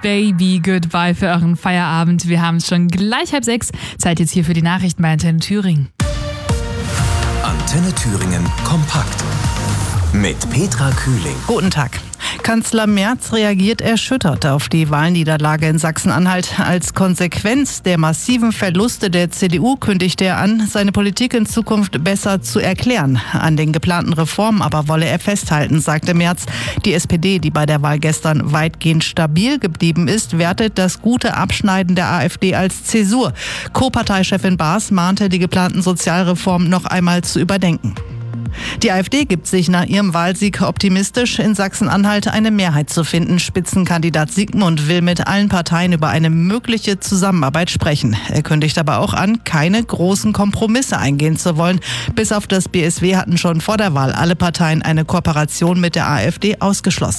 Baby Goodbye für euren Feierabend. Wir haben es schon gleich 5:30. Zeit jetzt hier für die Nachrichten bei Antenne Thüringen. Antenne Thüringen kompakt mit Petra Kühling. Guten Tag. Kanzler Merz reagiert erschüttert auf die Wahlniederlage in Sachsen-Anhalt. Als Konsequenz der massiven Verluste der CDU kündigte er an, seine Politik in Zukunft besser zu erklären. An den geplanten Reformen aber wolle er festhalten, sagte Merz. Die SPD, die bei der Wahl gestern weitgehend stabil geblieben ist, wertet das gute Abschneiden der AfD als Zäsur. Co-Parteichefin Baas mahnte, die geplanten Sozialreformen noch einmal zu überdenken. Die AfD gibt sich nach ihrem Wahlsieg optimistisch, in Sachsen-Anhalt eine Mehrheit zu finden. Spitzenkandidat Siegmund will mit allen Parteien über eine mögliche Zusammenarbeit sprechen. Er kündigt aber auch an, keine großen Kompromisse eingehen zu wollen. Bis auf das BSW hatten schon vor der Wahl alle Parteien eine Kooperation mit der AfD ausgeschlossen.